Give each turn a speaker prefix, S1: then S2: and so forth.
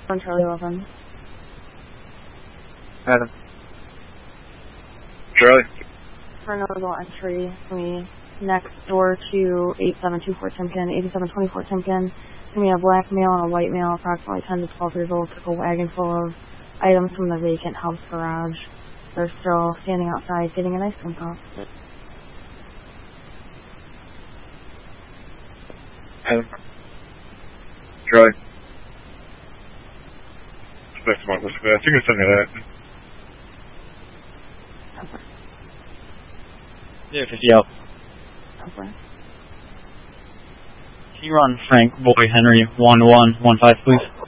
S1: On Charlie 11.
S2: Adam. Charlie.
S1: For notable entry, we next door to 8724 Timken, 8724 Timken. We have a black male and a white male, approximately 10 to 12 years old, took a wagon full of items from the vacant house garage. They're still standing outside getting an ice cream pop.
S2: Adam. Charlie. Next month, I think it's something like that.
S3: Yeah, 50 out.
S1: Okay.
S3: Can you run Frank Boy Henry 1115, please?